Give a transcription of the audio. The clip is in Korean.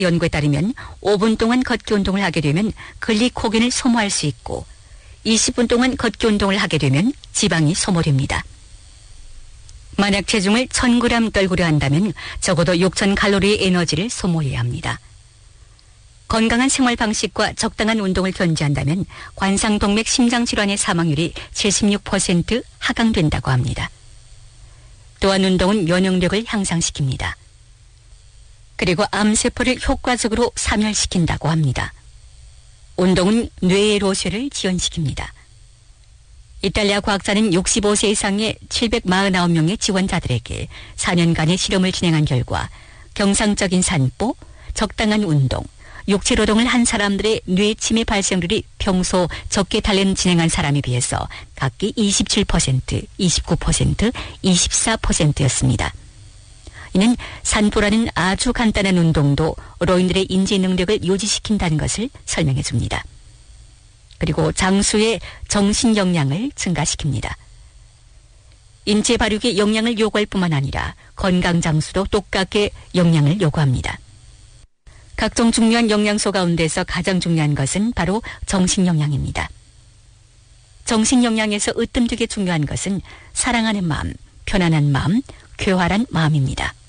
연구에 따르면 5분 동안 걷기 운동을 하게 되면 글리코겐을 소모할 수 있고 20분 동안 걷기 운동을 하게 되면 지방이 소모됩니다. 만약 체중을 1000g 떨구려 한다면 적어도 6000칼로리의 에너지를 소모해야 합니다. 건강한 생활 방식과 적당한 운동을 견지한다면 관상동맥 심장질환의 사망률이 76% 하강된다고 합니다. 또한 운동은 면역력을 향상시킵니다. 그리고 암세포를 효과적으로 사멸시킨다고 합니다. 운동은 뇌의 로쇠를 지연시킵니다. 이탈리아 과학자는 65세 이상의 749명의 지원자들에게 4년간의 실험을 진행한 결과 경상적인 산보, 적당한 운동, 육체노동을 한 사람들의 뇌침해 발생률이 평소 적게 단련 진행한 사람에 비해서 각기 27%, 29%, 24%였습니다. 이는 산보라는 아주 간단한 운동도 노인들의 인지 능력을 유지시킨다는 것을 설명해 줍니다. 그리고 장수의 정신 역량을 증가시킵니다. 인체 발육에 영양을 요구할 뿐만 아니라 건강 장수도 똑같게 영양을 요구합니다. 각종 중요한 영양소 가운데서 가장 중요한 것은 바로 정신 영양입니다. 정신 영양에서 으뜸되게 중요한 것은 사랑하는 마음, 편안한 마음, 교활한 마음입니다.